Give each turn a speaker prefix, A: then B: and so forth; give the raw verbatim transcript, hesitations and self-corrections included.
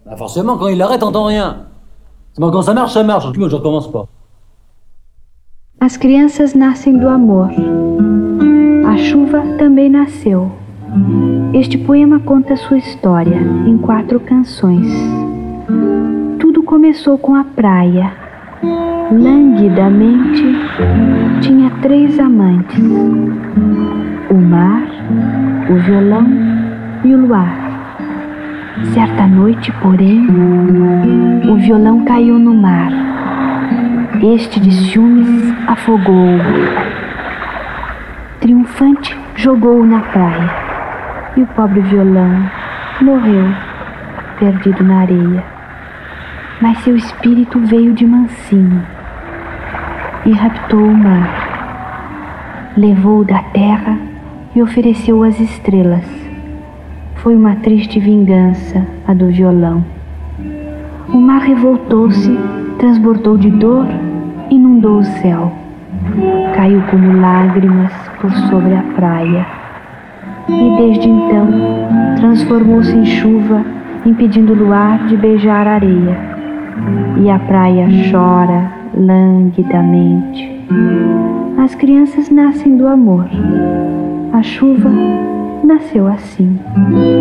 A: Bah forcément, quand il arrête, t'entends rien. Mas quand ça marche, ça marche. Je recommence pas.
B: As crianças nascem do amor. A chuva também nasceu. Este poema conta sua história em quatro canções. Tudo começou com a praia. Languidamente tinha três amantes: o mar, o violão e o luar. Certa noite, porém, o violão caiu no mar. Este de ciúmes afogou-o. Triunfante, jogou-o na praia. E o pobre violão morreu, perdido na areia. Mas seu espírito veio de mansinho e raptou o mar. Levou-o da terra e ofereceu-o às estrelas. Foi uma triste vingança a do violão. O mar revoltou-se, transbordou de dor, inundou o céu. Caiu como lágrimas por sobre a praia. E desde então transformou-se em chuva, impedindo o luar de beijar a areia. E a praia chora languidamente. As crianças nascem do amor. A chuva nasceu assim.